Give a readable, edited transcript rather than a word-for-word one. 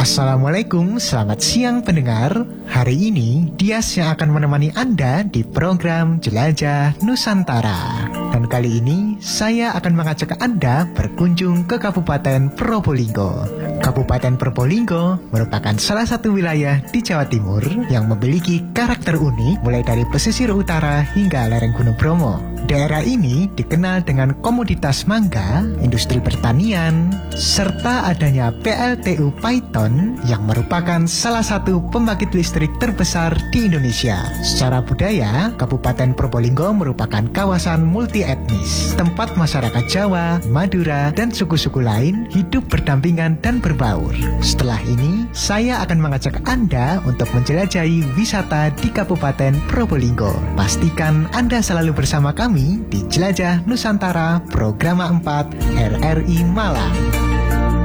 Assalamualaikum, selamat siang pendengar. Hari ini Dias yang akan menemani Anda di program Jelajah Nusantara. Dan kali ini saya akan mengajak Anda berkunjung ke Kabupaten Probolinggo. Kabupaten Probolinggo merupakan salah satu wilayah di Jawa Timur yang memiliki karakter unik mulai dari pesisir utara hingga lereng Gunung Bromo. Daerah ini dikenal dengan komoditas mangga, industri pertanian, serta adanya PLTU Paiton yang merupakan salah satu pembangkit listrik terbesar di Indonesia. Secara budaya, Kabupaten Probolinggo merupakan kawasan multi etnis, tempat masyarakat Jawa, Madura, dan suku-suku lain hidup berdampingan dan berbaur. Setelah ini, saya akan mengajak Anda untuk menjelajahi wisata di Kabupaten Probolinggo. Pastikan Anda selalu bersama kami di Jelajah Nusantara Program 4 RRI Malang.